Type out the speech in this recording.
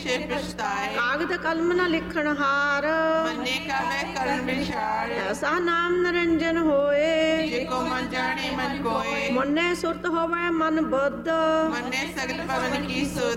ਪਿਛੇ ਪਛਤਾਏ। ਕਾਗਦ ਕਲਮ ਨ ਲਿਖਣ ਹਾਰ, ਮੰਨੇ ਕਾਵੇ ਕਰਨ ਵਿਚਾਰ। ਐਸਾ ਨਾਮ ਨਿਰੰਜਨ ਹੋਏ, ਜੇ ਕੋ ਮਨ ਜਾਣੇ ਮਨ ਕੋਏ। ਮੁੰਨੇ ਸੁਰਤ ਹੋਵੇ ਮਨ ਬੁੱਧ, ਮੰਨੇ ਸਗਲ ਭਵਨ ਕੀ ਸੁਧ।